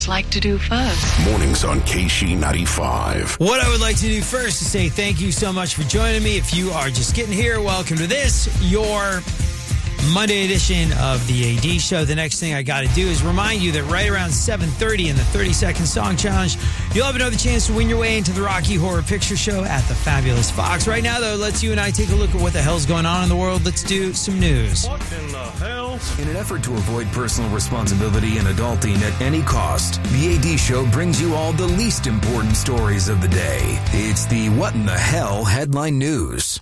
like to do first. Mornings on KC95. What I would like to do first is say thank you so much for joining me. If you are just getting here, welcome to this, your Monday edition of the AD Show. The next thing I got to do is remind you that right around 7:30 in the 30-second song challenge, you'll have another chance to win your way into the Rocky Horror Picture Show at the Fabulous Fox. Right now, though, let's you and I take a look at what the hell's going on in the world. Let's do some news. What in the hell? In an effort to avoid personal responsibility and adulting at any cost, the AD Show brings you all the least important stories of the day. It's the What in the Hell headline news.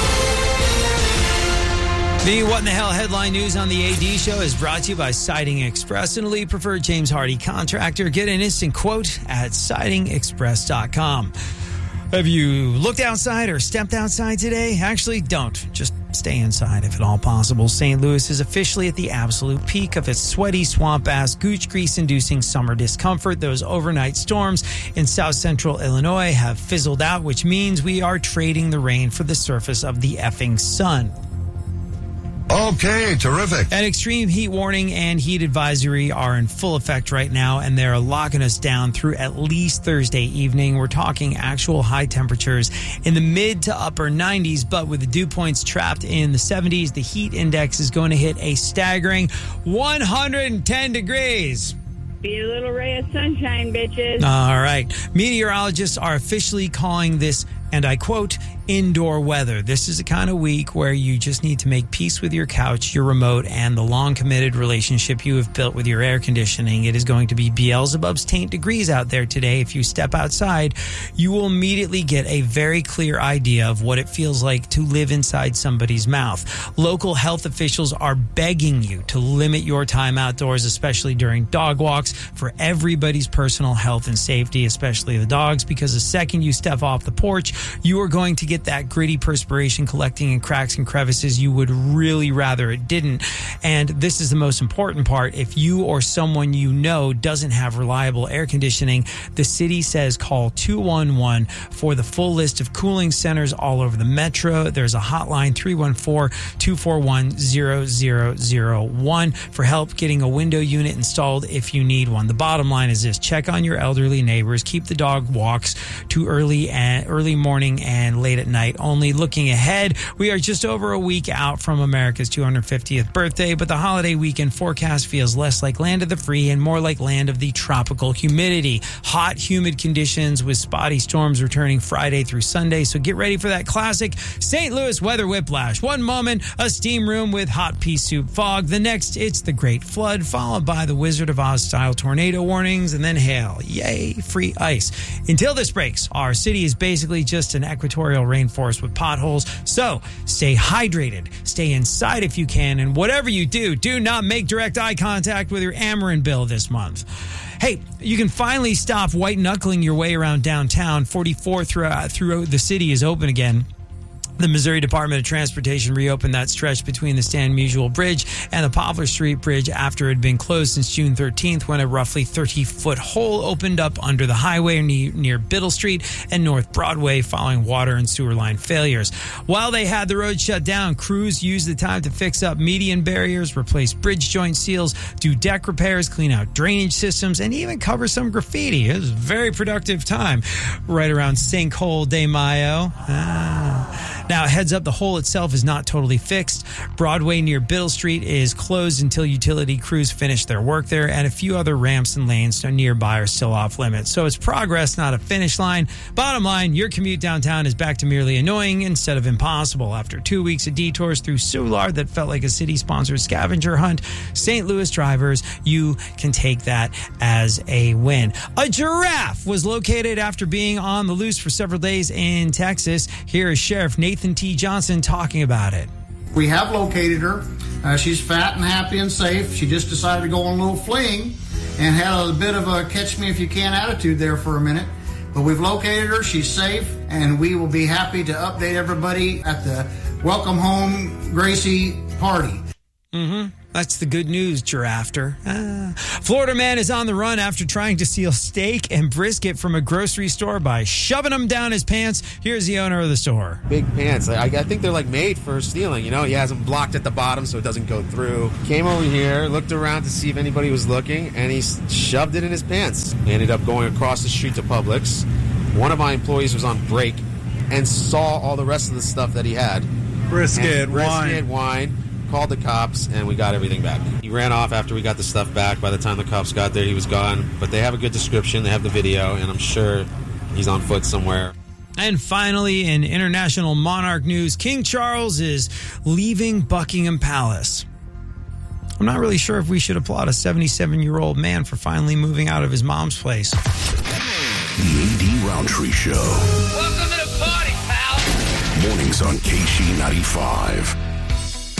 The What in the Hell headline news on the AD Show is brought to you by Siding Express, an elite preferred James Hardy contractor. Get an instant quote at sidingexpress.com. Have you looked outside or stepped outside today? Actually, don't. Just stay inside if at all possible. St. Louis is officially at the absolute peak of its sweaty, swamp-ass, gooch grease-inducing summer discomfort. Those overnight storms in south central Illinois have fizzled out, which means we are trading the rain for the surface of the effing sun. Okay, terrific. An extreme heat warning and heat advisory are in full effect right now, and they're locking us down through at least Thursday evening. We're talking actual high temperatures in the mid to upper 90s, but with the dew points trapped in the 70s, the heat index is going to hit a staggering 110 degrees. Be a little ray of sunshine, bitches. All right. Meteorologists are officially calling this, and I quote, indoor weather. This is the kind of week where you just need to make peace with your couch, your remote, and the long committed relationship you have built with your air conditioning. It is going to be Beelzebub's taint degrees out there today. If you step outside, you will immediately get a very clear idea of what it feels like to live inside somebody's mouth. Local health officials are begging you to limit your time outdoors, especially during dog walks, for everybody's personal health and safety, especially the dogs, because the second you step off the porch, you are going to get that gritty perspiration collecting in cracks and crevices you would really rather it didn't. And this is the most important part. If you or someone you know doesn't have reliable air conditioning, the city says call 211 for the full list of cooling centers all over the metro. There's a hotline, 314-241-0001, for help getting a window unit installed if you need one. The bottom line is this: check on your elderly neighbors, keep the dog walks to early morning and late at night only. Looking ahead, we are just over a week out from America's 250th birthday, but the holiday weekend forecast feels less like land of the free and more like land of the tropical humidity. Hot, humid conditions with spotty storms returning Friday through Sunday, so get ready for that classic St. Louis weather whiplash. One moment, a steam room with hot pea soup fog. The next, it's the Great Flood, followed by the Wizard of Oz-style tornado warnings, and then hail. Yay, free ice. Until this breaks, our city is basically just an equatorial rainforest with potholes. So stay hydrated, stay inside if you can, and whatever you do, do not make direct eye contact with your Ameren bill this month. Hey, you can finally stop white knuckling your way around downtown. 44 throughout the city is open again. The Missouri Department of Transportation reopened that stretch between the Stan Musial Bridge and the Poplar Street Bridge after it had been closed since June 13th, when a roughly 30-foot hole opened up under the highway near Biddle Street and North Broadway following water and sewer line failures. While they had the road shut down, crews used the time to fix up median barriers, replace bridge joint seals, do deck repairs, clean out drainage systems, and even cover some graffiti. It was a very productive time right around Sinkhole de Mayo. Now, heads up, the hole itself is not totally fixed. Broadway near Biddle Street is closed until utility crews finish their work there, and a few other ramps and lanes nearby are still off limits. So it's progress, not a finish line. Bottom line, your commute downtown is back to merely annoying instead of impossible. After 2 weeks of detours through Soulard that felt like a city-sponsored scavenger hunt, St. Louis drivers, you can take that as a win. A giraffe was located after being on the loose for several days in Texas. Here is Sheriff Nathan T. Johnson talking about it. We have located her. She's fat and happy and safe. She just decided to go on a little fling and had a bit of a catch-me-if-you-can attitude there for a minute. But we've located her. She's safe, and we will be happy to update everybody at the Welcome Home Gracie party. That's the good news, Girafter. Florida man is on the run after trying to steal steak and brisket from a grocery store by shoving them down his pants. Here's the owner of the store. Big pants. I think they're like made for stealing. You know, he has them blocked at the bottom so it doesn't go through. Came over here, looked around to see if anybody was looking, and he shoved it in his pants. He ended up going across the street to Publix. One of my employees was on break and saw all the rest of the stuff that he had. Brisket, wine. Called the cops, and we got everything back. He ran off after we got the stuff back. By the time the cops got there, he was gone. But they have a good description. They have the video, and I'm sure he's on foot somewhere. And finally, in international monarch news, King Charles is leaving Buckingham Palace. I'm not really sure if we should applaud a 77-year-old man for finally moving out of his mom's place. The A.D. Roundtree Show. Welcome to the party, pal. Mornings on KC 95.